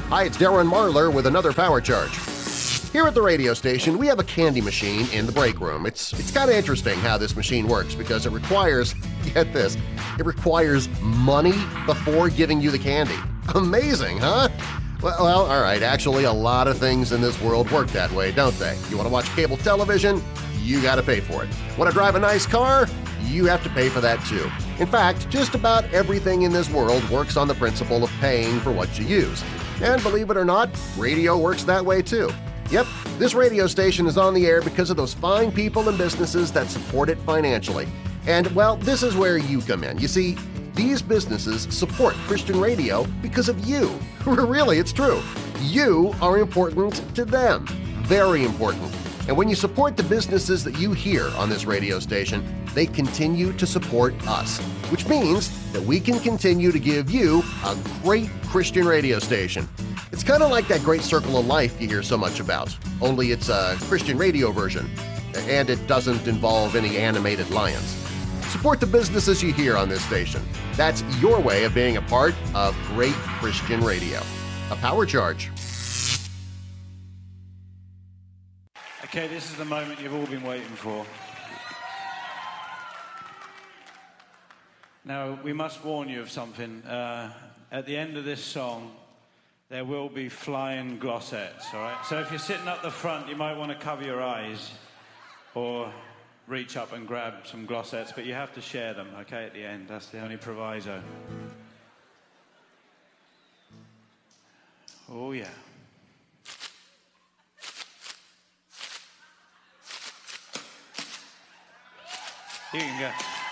Hi, it's Darren Marlar with another Power Charge. Here at the radio station, we have a candy machine in the break room. It's kind of interesting how this machine works because it requires, get this, it requires money before giving you the candy. Amazing, huh? Well, all right, actually a lot of things in this world work that way, don't they? You want to watch cable television? You got to pay for it. Want to drive a nice car? You have to pay for that too. In fact, just about everything in this world works on the principle of paying for what you use. And believe it or not, radio works that way too. Yep, this radio station is on the air because of those fine people and businesses that support it financially. And, well, this is where you come in. You see, these businesses support Christian radio because of you. Really, it's true. You are important to them. Very important. And when you support the businesses that you hear on this radio station, they continue to support us, which means that we can continue to give you a great Christian radio station. It's kind of like that great Circle of Life you hear so much about, only it's a Christian radio version, and it doesn't involve any animated lions. Support the businesses you hear on this station. That's your way of being a part of great Christian radio. A Power Charge. Okay, this is the moment you've all been waiting for. Now, we must warn you of something. At the end of this song, there will be flying glossettes, all right? So if you're sitting up the front, you might want to cover your eyes or reach up and grab some glossettes, but you have to share them, okay, at the end. That's the only proviso. Oh, yeah. You can go.